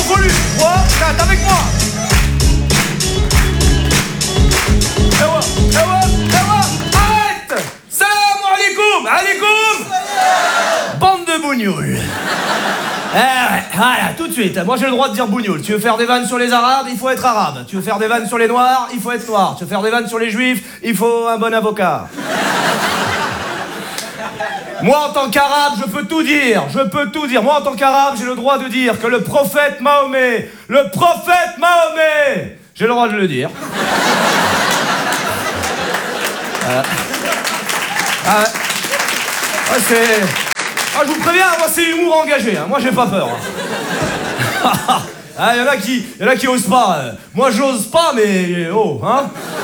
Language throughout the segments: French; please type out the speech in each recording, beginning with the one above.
volume. 3, 4, avec moi. Arrête. Salam alaikum. Alaikum. Bande de bougnoules. Voilà, tout de suite. Moi, j'ai le droit de dire bougnoul. Tu veux faire des vannes sur les arabes, il faut être arabe. Tu veux faire des vannes sur les noirs, il faut être noir. Tu veux faire des vannes sur les juifs, il faut un bon avocat. Moi, en tant qu'arabe, je peux tout dire. Je peux tout dire. Moi, en tant qu'arabe, j'ai le droit de dire que le prophète Mahomet, j'ai le droit de le dire. C'est... Ah, je vous préviens, moi c'est humour engagé, hein. Moi j'ai pas peur. Ah, y en a qui osent pas. Moi j'ose pas, mais oh, hein.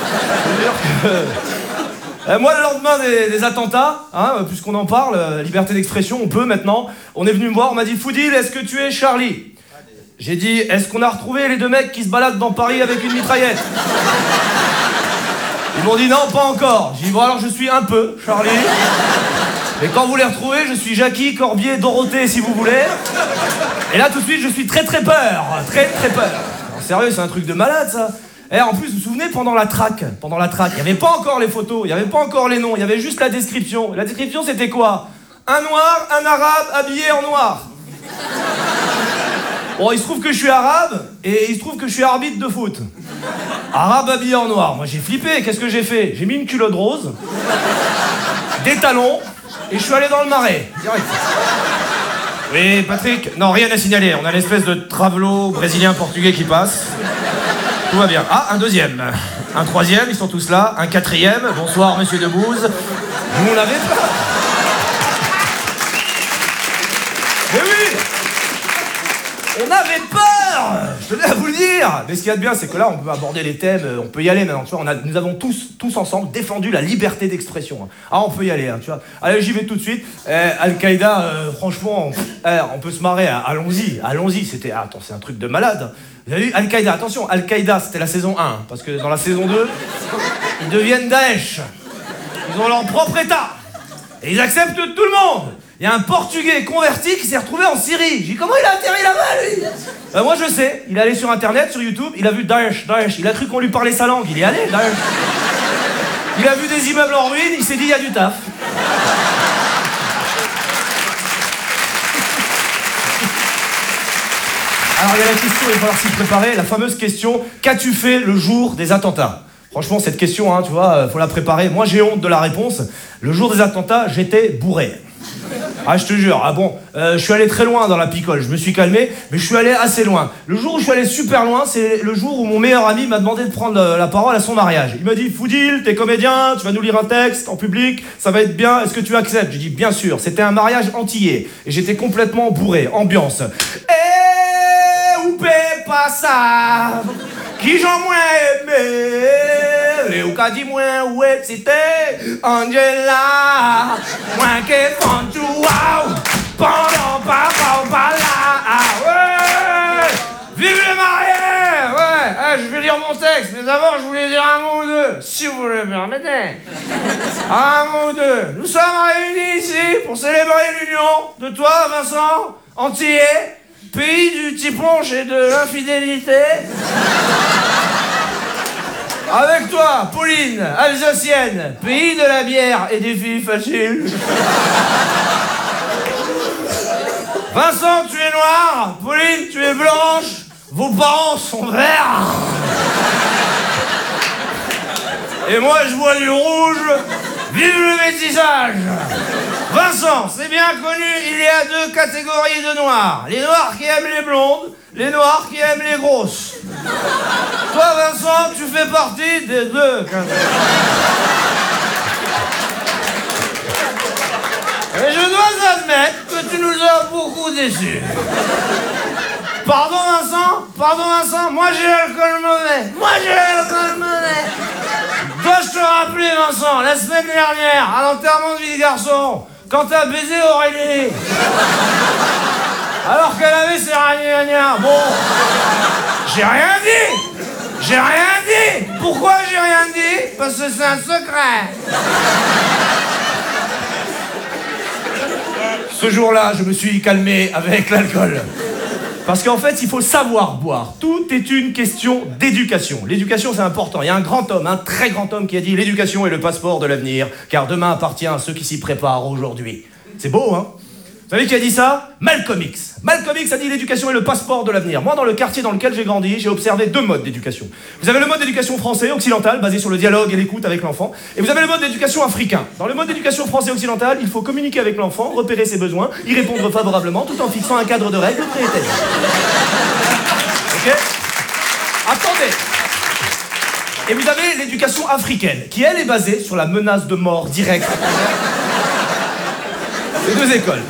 Moi le lendemain des attentats, hein, puisqu'on en parle, liberté d'expression, on peut maintenant. On est venu me voir, on m'a dit Foudil, est-ce que tu es Charlie? J'ai dit, est-ce qu'on a retrouvé les deux mecs qui se baladent dans Paris avec une mitraillette? Ils m'ont dit non, pas encore. J'ai dit bon alors je suis un peu Charlie. Et quand vous les retrouvez, je suis Jackie, Corbier, Dorothée si vous voulez. Et là tout de suite je suis très peur. Très peur. Alors, sérieux, c'est un truc de malade ça. Et en plus, vous vous souvenez, pendant la traque, il n'y avait pas encore les photos, il n'y avait pas encore les noms, il y avait juste la description. Et la description c'était quoi? Un noir, un arabe habillé en noir. Bon, il se trouve que je suis arabe et il se trouve que je suis arbitre de foot. Arabe habillé en noir. Moi j'ai flippé, qu'est-ce que j'ai fait? J'ai mis une culotte rose, des talons et je suis allé dans le marais. Direct. Oui, Patrick? Non, rien à signaler. On a l'espèce de travelo brésilien-portugais qui passe. Tout va bien. Ah, un deuxième. Un troisième, ils sont tous là. Un quatrième. Bonsoir, monsieur Debouze. Vous l'avez pas. Mais oui! On avait peur! Je tenais à vous le dire! Mais ce qu'il y a de bien, c'est que là, on peut aborder les thèmes, on peut y aller maintenant, tu vois. Nous avons tous ensemble défendu la liberté d'expression. Ah, on peut y aller, hein, tu vois. Allez, j'y vais tout de suite. Al-Qaïda, franchement, on peut se marrer. Allons-y. C'était... attends, c'est un truc de malade. Vous avez vu Al-Qaïda? Attention, Al-Qaïda, c'était la saison 1. Parce que dans la saison 2, ils deviennent Daesh. Ils ont leur propre état. Et ils acceptent tout le monde. Il y a un Portugais converti qui s'est retrouvé en Syrie. J'ai dit, comment il a atterri là-bas, lui? Moi, je sais. Il est allé sur Internet, sur YouTube, il a vu Daesh. Il a cru qu'on lui parlait sa langue. Il y est allé, Daesh. Il a vu des immeubles en ruine, il s'est dit, il y a du taf. Alors, il y a la question, il va falloir s'y préparer. La fameuse question, qu'as-tu fait le jour des attentats? Franchement, cette question, hein, tu vois, faut la préparer. Moi, j'ai honte de la réponse. Le jour des attentats, j'étais bourré. Ah, je te jure. Ah bon, je suis allé très loin dans la picole. Je me suis calmé, mais je suis allé assez loin. Le jour où je suis allé super loin, c'est le jour où mon meilleur ami m'a demandé de prendre la parole à son mariage. Il m'a dit, Foudil, t'es comédien, tu vas nous lire un texte en public, ça va être bien, est-ce que tu acceptes? J'ai dit, bien sûr. C'était un mariage antillais. Et j'étais complètement bourré. Ambiance. Où peut pas ça? Qui j'en moins aimé? Et où qu'a dit moins où est c'était Angela? Moins que font wow pendant pas là. Ouais! Vive les mariés! Ouais, je vais lire mon texte, mais d'abord je voulais dire un mot ou deux, si vous le permettez. Un mot ou deux. Nous sommes réunis ici pour célébrer l'union de toi, Vincent, antillais, pays du tiponche et de l'infidélité. Avec toi, Pauline, alsacienne, pays de la bière et des filles faciles. Vincent, tu es noir, Pauline, tu es blanche, vos parents sont verts. Et moi, je vois du rouge. Vive le métissage! Vincent, c'est bien connu, il y a deux catégories de noirs. Les noirs qui aiment les blondes, les noirs qui aiment les grosses. Toi, Vincent, tu fais partie des deux catégories. Et je dois admettre que tu nous as beaucoup déçus. Pardon Vincent, moi j'ai l'alcool mauvais. Dois-je te rappeler, Vincent, la semaine dernière, à l'enterrement de vie de garçon, quand t'as baisé Aurélie, alors qu'elle avait ses ragnagnas. Bon, j'ai rien dit. Pourquoi j'ai rien dit? Parce que c'est un secret. Ce jour-là, je me suis calmé avec l'alcool. Parce qu'en fait, il faut savoir boire. Tout est une question d'éducation. L'éducation, c'est important. Il y a un grand homme, un très grand homme qui a dit « L'éducation est le passeport de l'avenir, car demain appartient à ceux qui s'y préparent aujourd'hui. » C'est beau, hein? Vous savez qui a dit ça? Malcolm X. Malcolm X a dit l'éducation est le passeport de l'avenir. Moi, dans le quartier dans lequel j'ai grandi, j'ai observé deux modes d'éducation. Vous avez le mode d'éducation français, occidental, basé sur le dialogue et l'écoute avec l'enfant. Et vous avez le mode d'éducation africain. Dans le mode d'éducation français occidental, il faut communiquer avec l'enfant, repérer ses besoins, y répondre favorablement, tout en fixant un cadre de règles préétabli. Ok? Attendez. Et vous avez l'éducation africaine, qui elle est basée sur la menace de mort directe. Les deux écoles.